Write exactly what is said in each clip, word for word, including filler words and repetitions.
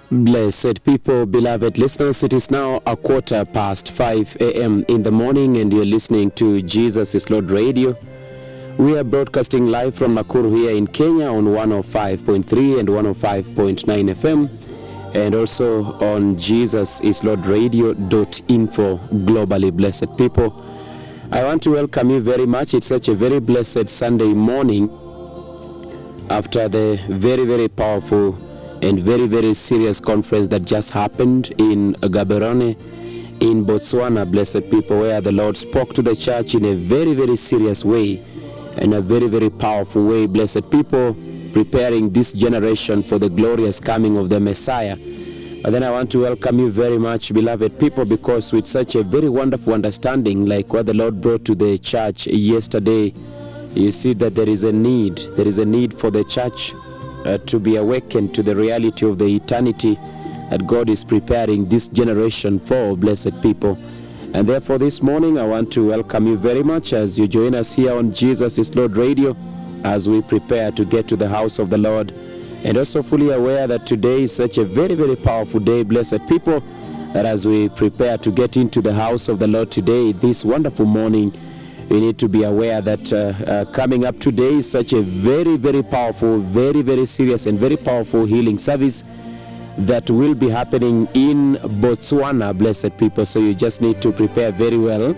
Blessed people, beloved listeners, it is now a quarter past five a.m. in the morning and you're listening to Jesus is Lord Radio. We are broadcasting live from Nakuru here in Kenya on one oh five point three and one oh five point nine F M, and also on Jesus is Lord Radio dot info globally. Blessed people, I want to welcome you very much. It's such a very blessed Sunday morning after the very, very powerful and very, very serious conference that just happened in Gaborone in Botswana, blessed people, where the Lord spoke to the church in a very, very serious way, in a very, very powerful way, blessed people, preparing this generation for the glorious coming of the Messiah. But then I want to welcome you very much, beloved people, because with such a very wonderful understanding, like what the Lord brought to the church yesterday, you see that there is a need, there is a need for the church Uh, to be awakened to the reality of the eternity that God is preparing this generation for, blessed people. And therefore this morning I want to welcome you very much as you join us here on Jesus is Lord Radio as we prepare to get to the house of the Lord, and also fully aware that today is such a very, very powerful day, blessed people, that as we prepare to get into the house of the Lord today, this wonderful morning, we need to be aware that uh, uh, coming up today is such a very, very powerful, very, very serious and very powerful healing service that will be happening in Botswana, blessed people. So you just need to prepare very well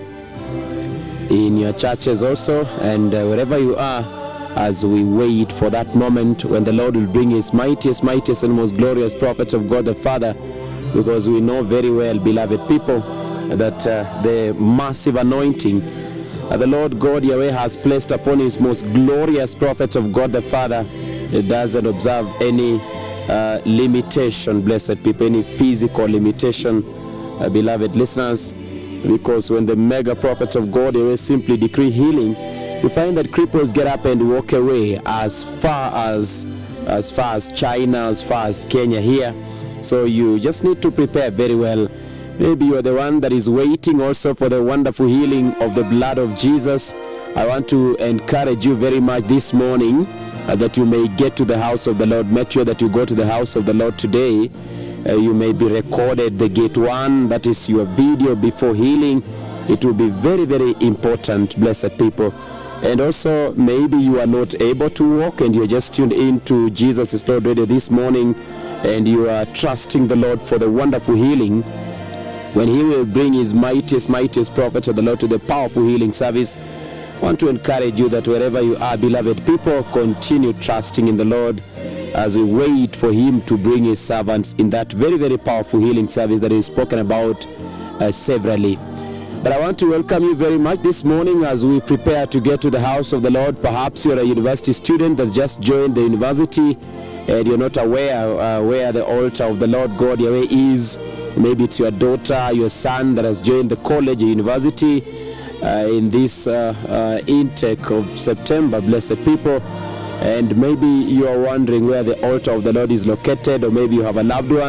in your churches also, and uh, wherever you are, as we wait for that moment when the Lord will bring his mightiest, mightiest and most glorious prophets of God the Father, because we know very well, beloved people, that uh, the massive anointing Uh, the Lord God Yahweh has placed upon his most glorious prophets of God the Father. It doesn't observe any uh, limitation, blessed people, any physical limitation, uh, beloved listeners, because when the mega prophets of God Yahweh simply decree healing, you find that cripples get up and walk away as far as as far as China, as far as Kenya here. So you just need to prepare very well. Maybe you are the one that is waiting also for the wonderful healing of the blood of Jesus. I want to encourage you very much this morning uh, that you may get to the house of the Lord. Make sure that you go to the house of the Lord today. Uh, you may be recorded the gate one, that is your video before healing. It will be very, very important, blessed people. And also maybe you are not able to walk and you're just tuned in to Jesus is Lord Radio this morning, and you are trusting the Lord for the wonderful healing when he will bring his mightiest, mightiest prophet of the Lord to the powerful healing service. I want to encourage you that wherever you are, beloved people, continue trusting in the Lord as we wait for him to bring his servants in that very, very powerful healing service that is spoken about uh, severally. But I want to welcome you very much this morning as we prepare to get to the house of the Lord. Perhaps you're a university student that just joined the university and you're not aware uh, where the altar of the Lord God Yahweh is. Maybe it's your daughter, your son that has joined the college or university uh, in this uh, uh, intake of September, blessed people. And maybe you are wondering where the altar of the Lord is located, or maybe you have a loved one